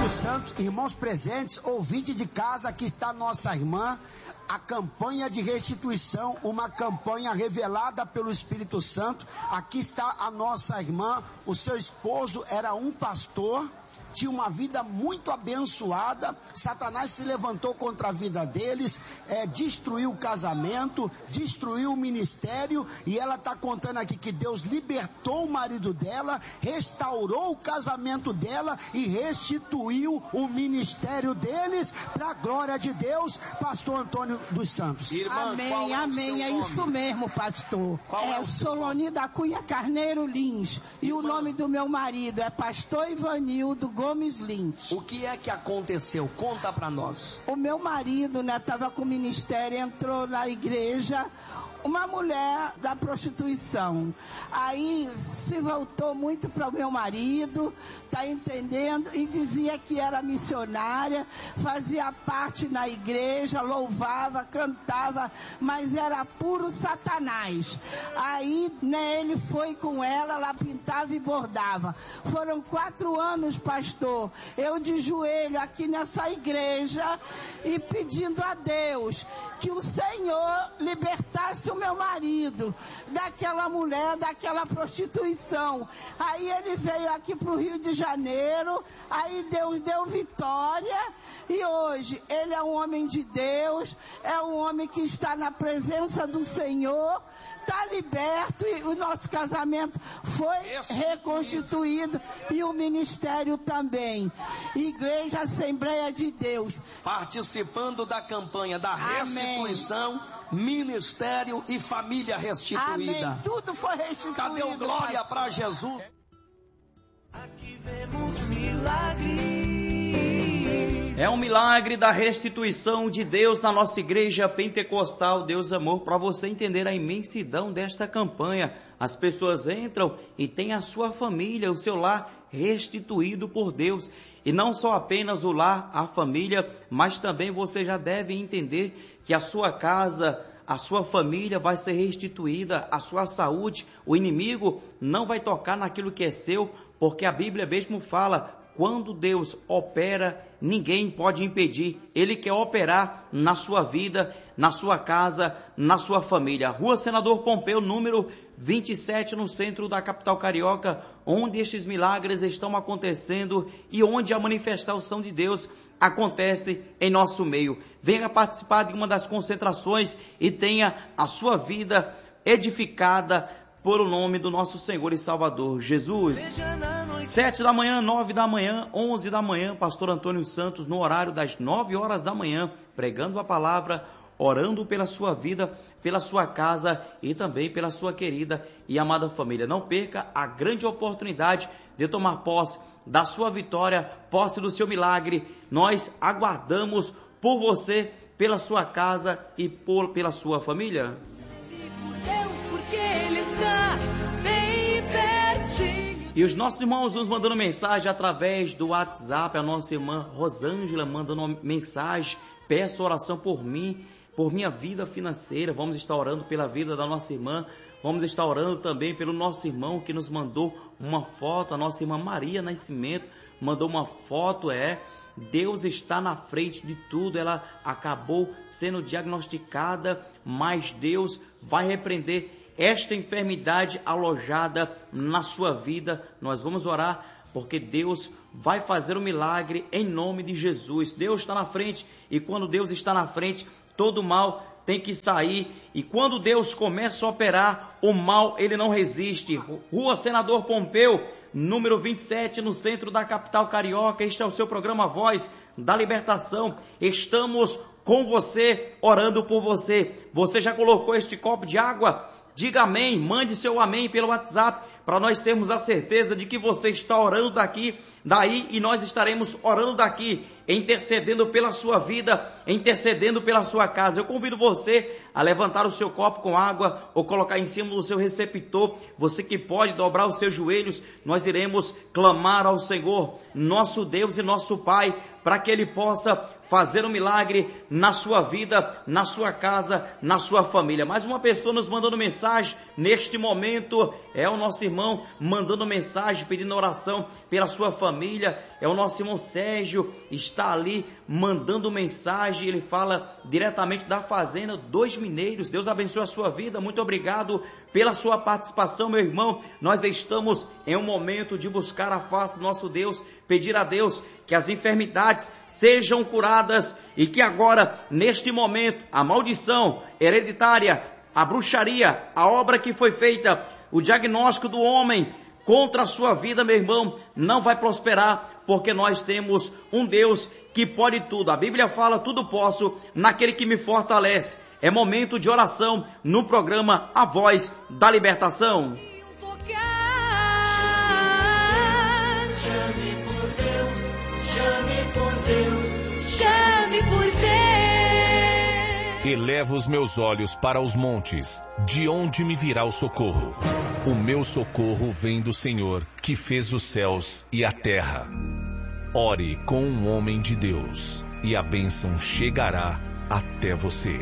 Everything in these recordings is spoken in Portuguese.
dos Santos, irmãos presentes, ouvinte de casa, aqui está nossa irmã, a campanha de restituição, uma campanha revelada pelo Espírito Santo. Aqui está a nossa irmã, o seu esposo era um pastor, tinha uma vida muito abençoada, Satanás se levantou contra a vida deles, destruiu o casamento, destruiu o ministério, e ela está contando aqui que Deus libertou o marido dela, restaurou o casamento dela e restituiu o ministério deles para a glória de Deus. Pastor Antônio dos Santos. Irmã, amém, é isso mesmo, pastor. Soloni da Cunha Carneiro Lins, e o nome do meu marido é pastor Ivanildo Gomes Lins. O que é que aconteceu? Conta pra nós. O meu marido, estava com o ministério, entrou na igreja, uma mulher da prostituição. Aí se voltou muito para o meu marido, tá entendendo? E dizia que era missionária, fazia parte na igreja, louvava, cantava, mas era puro Satanás. Aí, ele foi com ela pintava e bordava. Foram 4 anos, pastor, eu de joelho aqui nessa igreja e pedindo a Deus que o Senhor libertasse o meu marido daquela mulher, daquela prostituição. Aí ele veio aqui para o Rio de Janeiro, aí Deus deu vitória, e hoje ele é um homem de Deus, é um homem que está na presença do Senhor, está liberto, e o nosso casamento foi reconstituído, e o ministério também. Igreja Assembleia de Deus. Participando da campanha da restituição, ministério e família restituída. Amém. Tudo foi restituído. Cadê o glória para Jesus? Aqui vemos milagre. É um milagre da restituição de Deus na nossa igreja pentecostal Deus Amor. Para você entender a imensidão desta campanha, as pessoas entram e têm a sua família, o seu lar restituído por Deus. E não só apenas o lar, a família, mas também você já deve entender que a sua casa, a sua família vai ser restituída, a sua saúde, o inimigo não vai tocar naquilo que é seu, porque a Bíblia mesmo fala: quando Deus opera, ninguém pode impedir. Ele quer operar na sua vida, na sua casa, na sua família. Rua Senador Pompeu, número 27, no centro da capital carioca, onde estes milagres estão acontecendo e onde a manifestação de Deus acontece em nosso meio. Venha participar de uma das concentrações e tenha a sua vida edificada por o nome do nosso Senhor e Salvador Jesus. 7 da manhã, 9 da manhã, 11 da manhã, pastor Antônio Santos, no horário das 9 horas da manhã, pregando a palavra, orando pela sua vida, pela sua casa e também pela sua querida e amada família. Não perca a grande oportunidade de tomar posse da sua vitória, posse do seu milagre. Nós aguardamos por você, pela sua casa e pela sua família. E os nossos irmãos nos mandando mensagem através do WhatsApp. A nossa irmã Rosângela mandando mensagem: peço oração por mim, por minha vida financeira. Vamos estar orando pela vida da nossa irmã. Vamos estar orando também pelo nosso irmão que nos mandou uma foto. A nossa irmã Maria Nascimento mandou uma foto. Deus está na frente de tudo. Ela acabou sendo diagnosticada, mas Deus vai repreender esta enfermidade alojada na sua vida. Nós vamos orar, porque Deus vai fazer um milagre em nome de Jesus. Deus está na frente, e quando Deus está na frente, todo mal tem que sair. E quando Deus começa a operar, o mal ele não resiste. Rua Senador Pompeu, número 27, no centro da capital carioca. Este é o seu programa Voz da Libertação. Estamos com você, orando por você. Você já colocou este copo de água? Diga amém, mande seu amém pelo WhatsApp, para nós termos a certeza de que você está orando daí, e nós estaremos orando daqui. intercedendo pela sua vida, intercedendo pela sua casa. Eu convido você a levantar o seu copo com água ou colocar em cima do seu receptor. Você que pode dobrar os seus joelhos, nós iremos clamar ao Senhor, nosso Deus e nosso Pai, para que Ele possa fazer um milagre na sua vida, na sua casa, na sua família. Mais uma pessoa nos mandando mensagem neste momento, é o nosso irmão mandando mensagem, pedindo oração pela sua família. É o nosso irmão Sérgio, está ali mandando mensagem. Ele fala diretamente da fazenda dos Mineiros. Deus abençoe a sua vida, muito obrigado pela sua participação, meu irmão. Nós estamos em um momento de buscar a face do nosso Deus, pedir a Deus que as enfermidades sejam curadas e que agora, neste momento, a maldição hereditária, a bruxaria, a obra que foi feita, o diagnóstico do homem contra a sua vida, meu irmão, não vai prosperar, porque nós temos um Deus que pode tudo. A Bíblia fala: tudo posso naquele que me fortalece. É momento de oração no programa A Voz da Libertação. Chame por Deus, chame por Deus. Elevo os meus olhos para os montes, de onde me virá o socorro? O meu socorro vem do Senhor, que fez os céus e a terra. Ore com um homem de Deus, e a bênção chegará até você.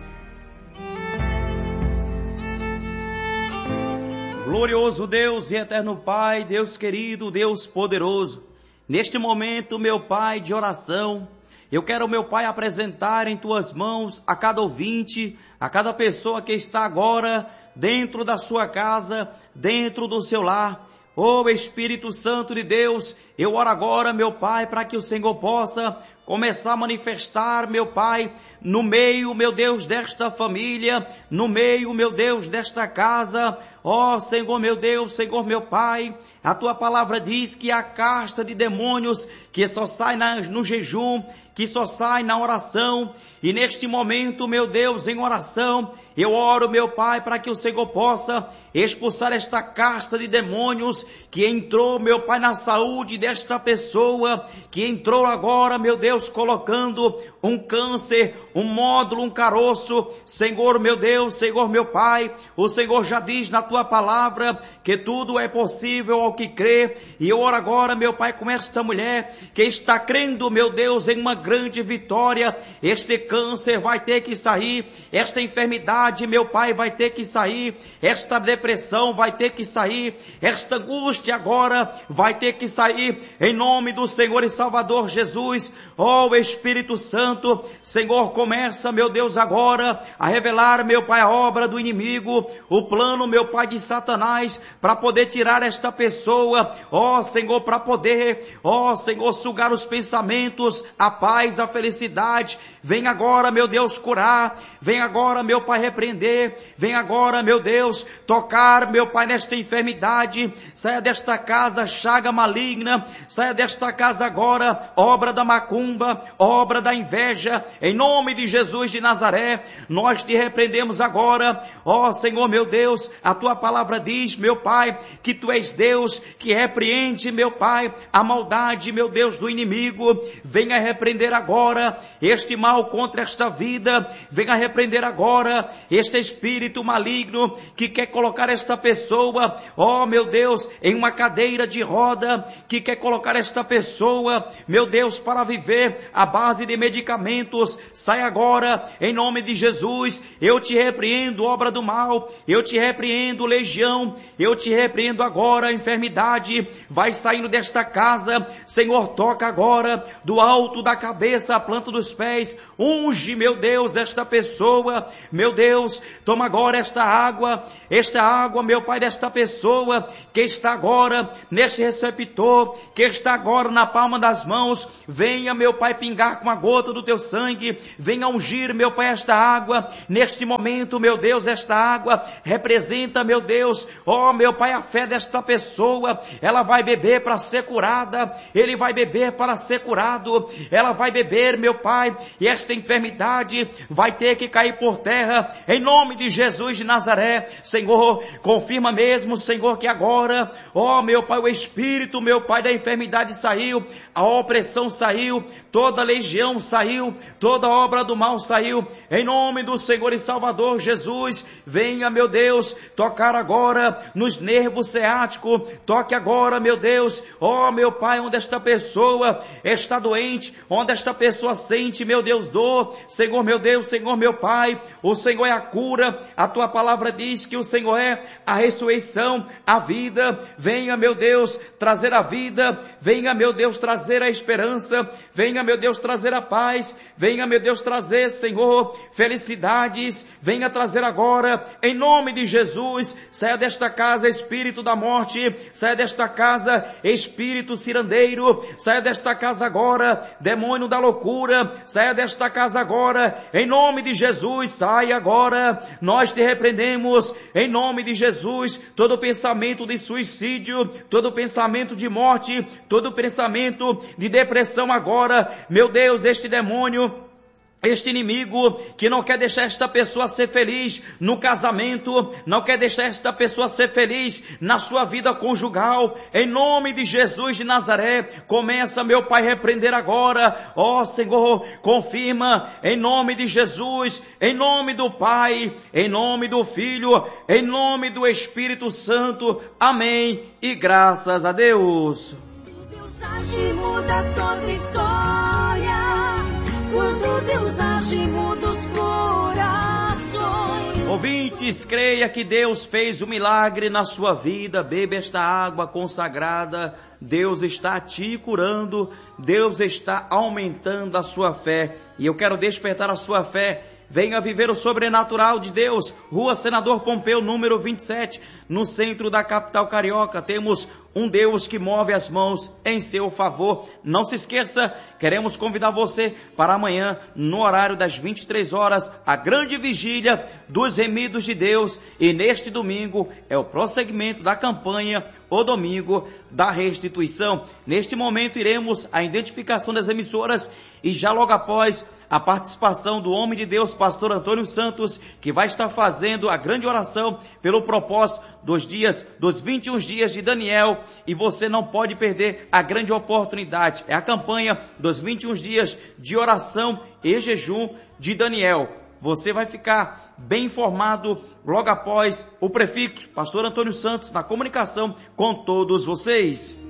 Glorioso Deus e eterno Pai, Deus querido, Deus poderoso, neste momento, meu Pai, de oração, eu quero, meu Pai, apresentar em Tuas mãos a cada ouvinte, a cada pessoa que está agora dentro da sua casa, dentro do seu lar. Ó Espírito Santo de Deus, eu oro agora, meu Pai, para que o Senhor possa começar a manifestar, meu Pai, no meio, meu Deus, desta família, no meio, meu Deus, desta casa. Ó Senhor, meu Deus, Senhor, meu Pai, a Tua palavra diz que a casta de demônios que só sai no jejum, que só sai na oração. E neste momento, meu Deus, em oração, eu oro, meu Pai, para que o Senhor possa expulsar esta casta de demônios que entrou, meu Pai, na saúde desta pessoa, que entrou agora, meu Deus, colocando um câncer, um módulo, um caroço. Senhor, meu Deus, Senhor, meu Pai, o Senhor já diz na Tua palavra que tudo é possível ao que crê. E eu oro agora, meu Pai, com esta mulher que está crendo, meu Deus, em uma grande vitória. Este câncer vai ter que sair, esta enfermidade, meu Pai, vai ter que sair, esta depressão vai ter que sair, esta angústia agora vai ter que sair, em nome do Senhor e Salvador Jesus. Ó Espírito Santo, Senhor, começa, meu Deus, agora a revelar, meu Pai, a obra do inimigo, o plano, meu Pai, de Satanás, para poder tirar esta pessoa, ó Senhor, para poder, ó Senhor, sugar os pensamentos, a paz, a felicidade. Vem agora, meu Deus, curar, vem agora, meu Pai, repreender, vem agora, meu Deus, tocar, meu Pai, nesta enfermidade. Saia desta casa chaga maligna, saia desta casa agora obra da macumba, obra da inveja, em nome de Jesus de Nazaré. Nós te repreendemos agora, ó Senhor, meu Deus. A Tua palavra diz, meu Pai, que Tu és Deus que repreende, meu Pai, a maldade, meu Deus, do inimigo. Venha repreender agora este mal contra esta vida, venha repreender agora este espírito maligno que quer colocar esta pessoa, ó meu Deus, em uma cadeira de roda, que quer colocar esta pessoa, meu Deus, para viver à base de medicamentos. Sai agora, em nome de Jesus. Eu te repreendo, obra do mal, eu te repreendo, legião, eu te repreendo agora, enfermidade, vai saindo desta casa. Senhor, toca agora, do alto da cabeça à planta dos pés, unge, meu Deus, esta pessoa, meu Deus, toma agora esta água, meu Pai, desta pessoa que está agora neste receptor, que está agora na palma das mãos. Venha, meu Pai, pingar com a gota do Teu sangue, venha ungir, meu Pai, esta água, neste momento, meu Deus. Esta água representa, meu Deus, ó meu Pai, a fé desta pessoa. Ela vai beber para ser curada, ele vai beber para ser curado, ela vai beber, meu Pai, e esta enfermidade vai ter que cair por terra, em nome de Jesus de Nazaré. Senhor, confirma mesmo, Senhor, que agora, ó meu Pai, o espírito, meu Pai, da enfermidade saiu, a opressão saiu, toda legião saiu, toda obra do mal saiu, em nome do Senhor e Salvador Jesus. Venha, meu Deus, tocar agora nos nervos ciáticos, toque agora, meu Deus, ó meu Pai, onde esta pessoa está doente, onde esta pessoa sente, meu Deus, dor, Senhor meu Deus, Senhor meu Pai, o Senhor é a cura, a tua palavra diz que o Senhor é a ressurreição, a vida. Venha, meu Deus, trazer a vida, venha, meu Deus, trazer a esperança, venha, meu Deus, trazer a paz, venha, meu Deus, trazer, Senhor, felicidades, venha trazer agora, em nome de Jesus. Saia desta casa, espírito da morte, saia desta casa, espírito cirandeiro, saia desta casa agora, demônio da loucura, saia desta casa agora, em nome de Jesus, saia agora. Nós te repreendemos, em nome de Jesus, todo pensamento de suicídio, todo pensamento de morte, todo pensamento de depressão agora, meu Deus, este demônio, este inimigo que não quer deixar esta pessoa ser feliz no casamento, não quer deixar esta pessoa ser feliz na sua vida conjugal, em nome de Jesus de Nazaré, começa, meu Pai, a repreender agora, ó Senhor, confirma, em nome de Jesus, em nome do Pai, em nome do Filho, em nome do Espírito Santo, amém, e graças a Deus. Deus age, muda toda história. Quando Deus age, muda os corações. Ouvintes, creia que Deus fez um milagre na sua vida. Beba esta água consagrada. Deus está te curando. Deus está aumentando a sua fé. E eu quero despertar a sua fé. Venha viver o sobrenatural de Deus. Rua Senador Pompeu, número 27, no centro da capital carioca. Temos um Deus que move as mãos em seu favor. Não se esqueça, queremos convidar você para amanhã, no horário das 23 horas, a grande vigília dos remidos de Deus. E neste domingo é o prosseguimento da campanha, o domingo da restituição. Neste momento iremos à identificação das emissoras e já logo após a participação do homem de Deus, pastor Antônio Santos, que vai estar fazendo a grande oração pelo propósito dos 21 dias de Daniel, e você não pode perder a grande oportunidade. É a campanha dos 21 dias de oração e jejum de Daniel. Você vai ficar bem informado logo após o prefixo, pastor Antônio Santos, na comunicação com todos vocês.